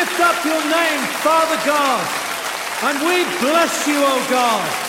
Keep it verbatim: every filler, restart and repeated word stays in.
lift up your name, Father God, and we bless you, O God.